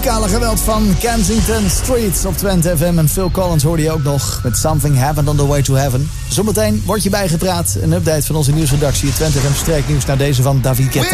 muzikale geweld van Kensington Street op Twente FM. En Phil Collins hoorde je ook nog met Something Happened on the Way to Heaven. Zometeen wordt je bijgepraat. Een update van onze nieuwsredactie. Twente FM streeknieuws naar deze van David Guetta.